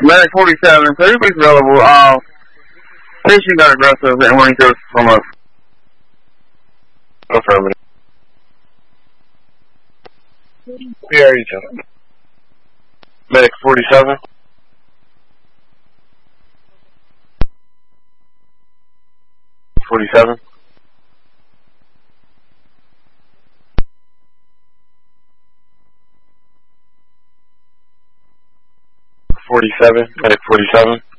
Medic 47, so everybody's available. Patient got aggressive and when he goes from us. Affirmative. Where are you, John? Medic 47. $47. $47. Medic 47.